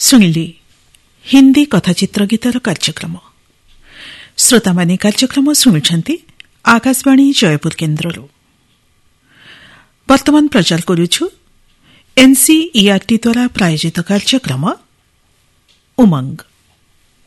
ଶୁଣିଲି ହିନ୍ଦୀ କଥାଚିତ୍ର ଗୀତର କାର୍ଯ୍ୟକ୍ରମ। ଶ୍ରୋତାମାନେ କାର୍ଯ୍ୟକ୍ରମ ଶୁଣୁଛନ୍ତି ଆକାଶବାଣୀ ଜୟପୁର କେନ୍ଦ୍ରରୁ। ବର୍ତ୍ତମାନ ପ୍ରଚାର କରୁଛୁ ଏନ୍ସିଇଆରଟି ଦ୍ୱାରା ପ୍ରାୟୋଜିତ କାର୍ଯ୍ୟକ୍ରମ ଉମଙ୍ଗ।